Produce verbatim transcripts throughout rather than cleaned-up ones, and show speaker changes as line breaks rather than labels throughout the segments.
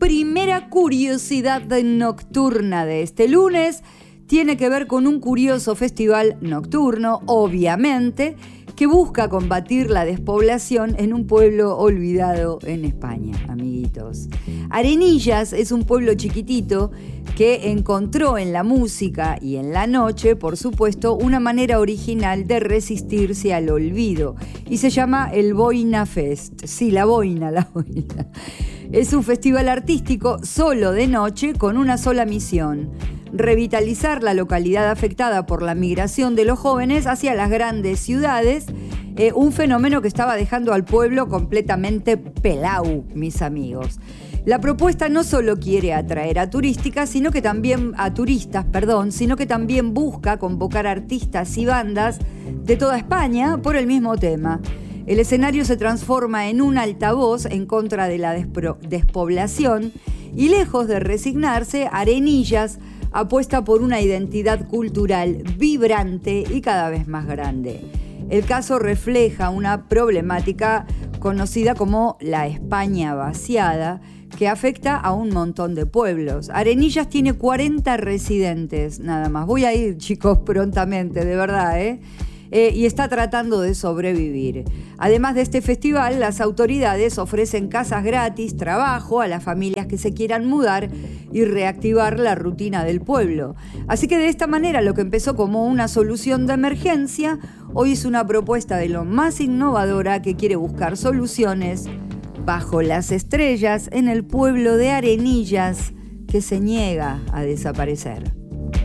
primera curiosidad nocturna de este lunes tiene que ver con un curioso festival nocturno, obviamente, que busca combatir la despoblación en un pueblo olvidado en España, amiguitos. Arenillas es un pueblo chiquitito que encontró en la música y en la noche, por supuesto, una manera original de resistirse al olvido. Y se llama el Boina Fest. Sí, la boina, la boina. Es un festival artístico solo de noche con una sola misión: revitalizar la localidad afectada por la migración de los jóvenes hacia las grandes ciudades, eh, un fenómeno que estaba dejando al pueblo completamente pelau, mis amigos. La propuesta no solo quiere atraer a turísticas, sino que también a turistas, perdón, sino que también busca convocar artistas y bandas de toda España por el mismo tema. El escenario se transforma en un altavoz en contra de la despro- despoblación y, lejos de resignarse, Arenillas apuesta por una identidad cultural vibrante y cada vez más grande. El caso refleja una problemática conocida como la España vaciada, que afecta a un montón de pueblos. Arenillas tiene cuarenta residentes nada más. Voy a ir, chicos, prontamente, de verdad, ¿eh? Eh, y está tratando de sobrevivir. Además de este festival, las autoridades ofrecen casas gratis, trabajo a las familias que se quieran mudar y reactivar la rutina del pueblo. Así que de esta manera, lo que empezó como una solución de emergencia, hoy es una propuesta de lo más innovadora que quiere buscar soluciones bajo las estrellas en el pueblo de Arenillas, que se niega a desaparecer.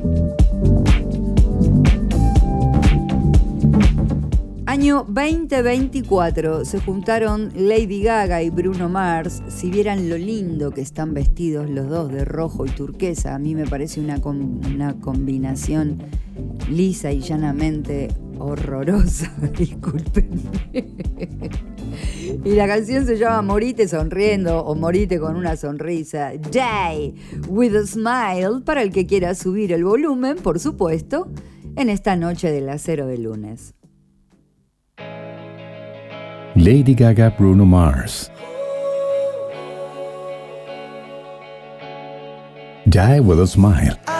Año veinte veinticuatro, se juntaron Lady Gaga y Bruno Mars. Si vieran lo lindo que están vestidos los dos de rojo y turquesa, a mí me parece una, com- una combinación lisa y llanamente horrorosa, disculpen. Y la canción se llama Morite sonriendo o Morite con una sonrisa. Die with a smile, para el que quiera subir el volumen, por supuesto, en esta noche del acero de lunes.
Lady Gaga, Bruno Mars. Die with a smile.